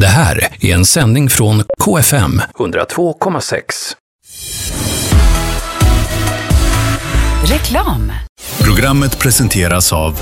Det här är en sändning från KFM 102,6. Reklam. Programmet presenteras av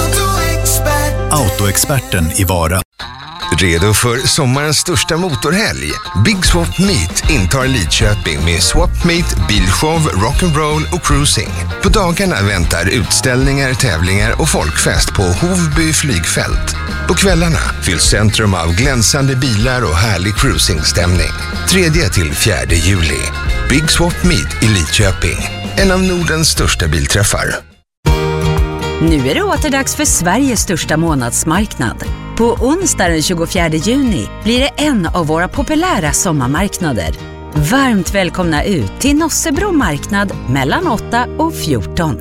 Autoexperten i Vara. Redo för sommarens största motorhelg? Big Swap Meet intar Lidköping med Swap Meet, bilshow, rock'n'roll och cruising. På dagarna väntar utställningar, tävlingar och folkfest på Hovby flygfält. På kvällarna fylls centrum av glänsande bilar och härlig cruisingstämning. 3-4 juli. Big Swap Meet i Lidköping. En av Nordens största bilträffar. Nu är det återdags för Sveriges största månadsmarknad. På onsdag den 24 juni blir det en av våra populära sommarmarknader. Varmt välkomna ut till Nossebro marknad mellan 8 och 14.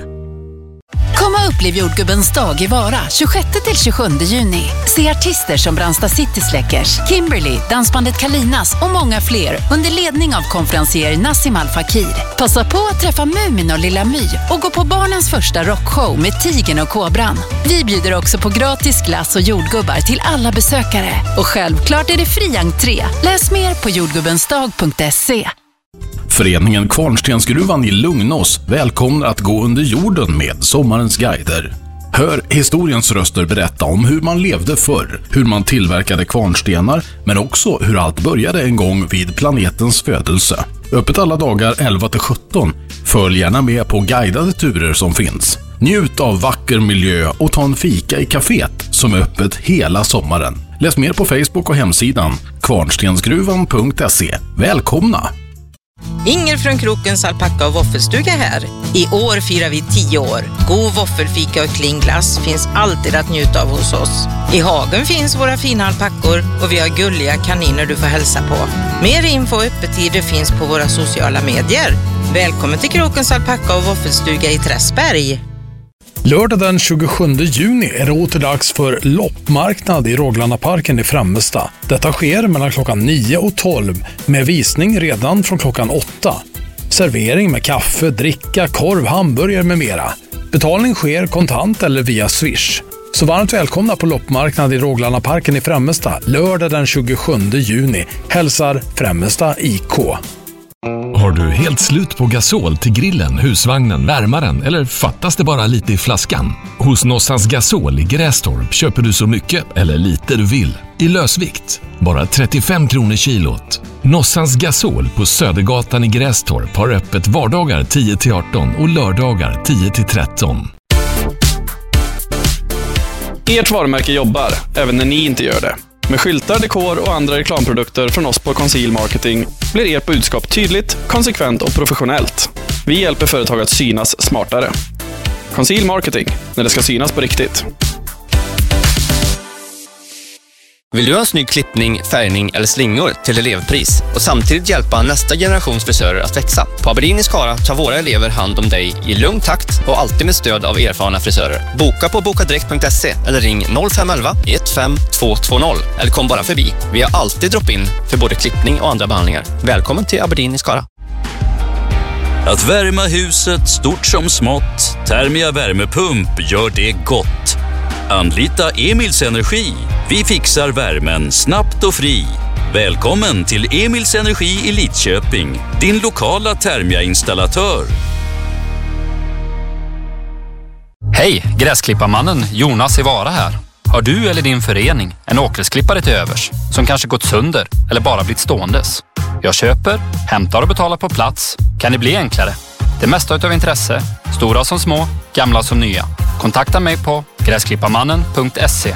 Kom och upplev jordgubbens dag i Vara 26-27 juni. Se artister som Brandsta City Släckers, Kimberly, dansbandet Kalinas och många fler under ledning av konferencier Nassim Al Fakir. Passa på att träffa Mumin och Lilla My och gå på barnens första rockshow med Tigern och Kobran. Vi bjuder också på gratis glass och jordgubbar till alla besökare. Och självklart är det fri entré. Läs mer på jordgubbensdag.se. Föreningen Kvarnstensgruvan i Lugnås välkomnar att gå under jorden med sommarens guider. Hör historiens röster berätta om hur man levde förr, hur man tillverkade kvarnstenar, men också hur allt började en gång vid planetens födelse. Öppet alla dagar 11-17. Följ gärna med på guidade turer som finns. Njut av vacker miljö och ta en fika i kaféet som är öppet hela sommaren. Läs mer på Facebook och hemsidan kvarnstensgruvan.se. Välkomna! Inger från Krokens alpacka och våffelstuga här. I år firar vi 10 år. God våffelfika och klinglass finns alltid att njuta av hos oss. I hagen finns våra fina alpackor och vi har gulliga kaniner du får hälsa på. Mer info och öppettider finns på våra sociala medier. Välkommen till Krokens alpacka och våffelstuga i Träsberg. Lördag den 27 juni är det återdags för loppmarknad i Råglanaparken i Främmesta. Detta sker mellan klockan 9 och 12 med visning redan från klockan 8. Servering med kaffe, dricka, korv, hamburgare med mera. Betalning sker kontant eller via Swish. Så varmt välkomna på loppmarknad i Råglanaparken i Främmesta lördag den 27 juni. Hälsar Främmesta IK. Har du helt slut på gasol till grillen, husvagnen, värmaren eller fattas det bara lite i flaskan? Hos Nossans Gasol i Grästorp köper du så mycket eller lite du vill. I lösvikt, bara 35 kronor kilot. Nossans Gasol på Södergatan i Grästorp har öppet vardagar 10-18 och lördagar 10-13. Ert varumärke jobbar, även när ni inte gör det. Med skyltar, dekor och andra reklamprodukter från oss på Conceal Marketing blir ert budskap tydligt, konsekvent och professionellt. Vi hjälper företag att synas smartare. Conceal Marketing, när det ska synas på riktigt. Vill du ha en snygg klippning, färgning eller slingor till elevpris och samtidigt hjälpa nästa generations frisörer att växa? På Aberdeen i Skara tar våra elever hand om dig i lugn takt och alltid med stöd av erfarna frisörer. Boka på bokadirekt.se eller ring 0511 15220 eller kom bara förbi. Vi har alltid drop-in för både klippning och andra behandlingar. Välkommen till Aberdeen i Skara. Att värma huset stort som smått, Thermia värmepump gör det gott. Anlita Emils Energi. Vi fixar värmen snabbt och fri. Välkommen till Emils Energi i Lidköping, din lokala Thermia-installatör. Hej, gräsklipparmannen Jonas i Vara här. Har du eller din förening en åkersklippare till övers som kanske gått sönder eller bara blivit ståendes? Jag köper, hämtar och betalar på plats. Kan det bli enklare? Det mesta utav intresse, stora som små, gamla som nya. Kontakta mig på gräsklipparmannen.se.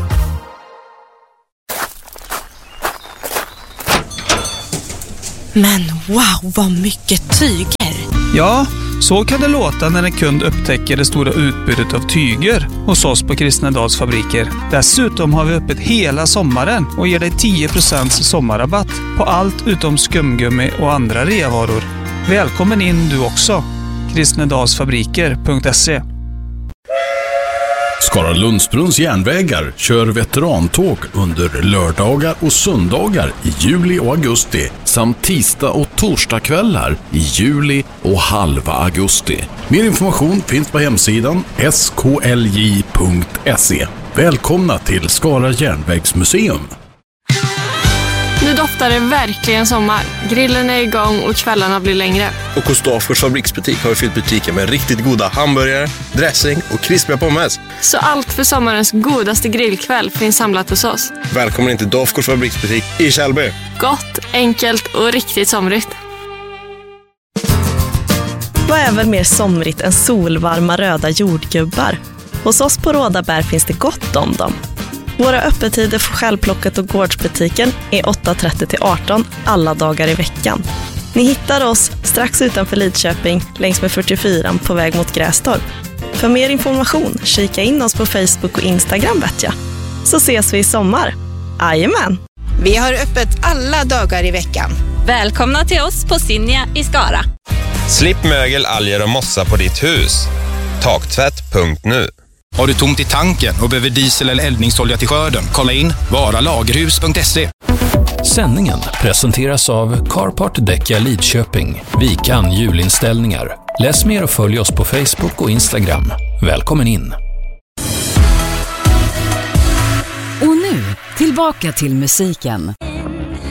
Men wow, vad mycket tyger! Ja, så kan det låta när en kund upptäcker det stora utbudet av tyger hos oss på Kristnedals fabriker. Dessutom har vi öppet hela sommaren och ger dig 10% sommarrabatt på allt utom skumgummi och andra reavaror. Välkommen in du också. Kristnedalsfabriker.se. Skara Lundsbrunns järnvägar kör veterantåg under lördagar och söndagar i juli och augusti samt tisdag och torsdagskvällar i juli och halva augusti. Mer information finns på hemsidan sklj.se. Välkomna till Skara järnvägsmuseum. Nu doftar det verkligen sommar. Grillen är igång och kvällarna blir längre. Och hos Dafgårds fabriksbutik har vi fyllt butiken med riktigt goda hamburgare, dressing och krispiga pommes. Så allt för sommarens godaste grillkväll finns samlat hos oss. Välkommen in till Dafgårds fabriksbutik i Källby. Gott, enkelt och riktigt somrigt. Vad är väl mer somrigt än solvarma röda jordgubbar? Hos oss på Rådabär finns det gott om dem. Våra öppettider för självplockat och gårdsbutiken är 8:30 till 18 alla dagar i veckan. Ni hittar oss strax utanför Lidköping längs med 44 på väg mot Grästorp. För mer information, kika in oss på Facebook och Instagram vet jag. Så ses vi i sommar. Jajamän! Vi har öppet alla dagar i veckan. Välkomna till oss på Sinja i Skara. Slipp mögel, alger och mossa på ditt hus. Taktvätt.nu. Har du tomt i tanken och behöver diesel eller eldningsolja till skörden? Kolla in varalagerhus.se. Sändningen presenteras av Carpart Däcka Lidköping, Vikan julinställningar. Läs mer och följ oss på Facebook och Instagram. Välkommen in! Och nu, tillbaka till musiken.